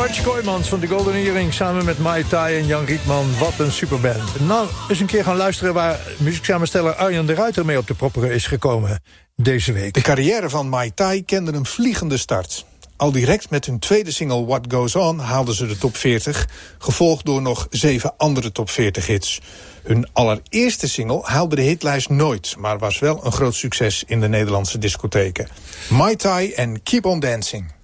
George Kooijmans van de Golden Earring samen met Mai Tai en Jan Rietman. Wat een superband. Nou, eens een keer gaan luisteren waar muzieksamensteller Arjan de Ruiter mee op de propperen is gekomen deze week. De carrière van Mai Tai kende een vliegende start. Al direct met hun tweede single What Goes On haalden ze de top 40... gevolgd door nog 7 andere top 40 hits. Hun allereerste single haalde de hitlijst nooit... maar was wel een groot succes in de Nederlandse discotheken. Mai Tai en Keep On Dancing.